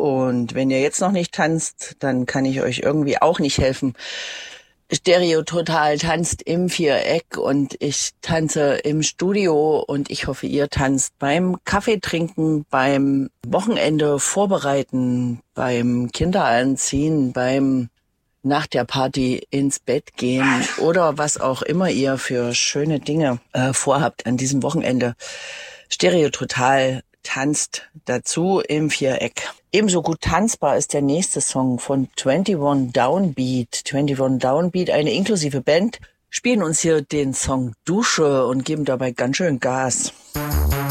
Und wenn ihr jetzt noch nicht tanzt, dann kann ich euch irgendwie auch nicht helfen. Stereo Total tanzt im Viereck und ich tanze im Studio und ich hoffe, ihr tanzt beim Kaffee trinken, beim Wochenende vorbereiten, beim Kinderanziehen, beim nach der Party ins Bett gehen oder was auch immer ihr für schöne Dinge vorhabt an diesem Wochenende. Stereo Total tanzt dazu im Viereck. Ebenso gut tanzbar ist der nächste Song von 21 Downbeat. 21 Downbeat, eine inklusive Band, spielen uns hier den Song Dusche und geben dabei ganz schön Gas.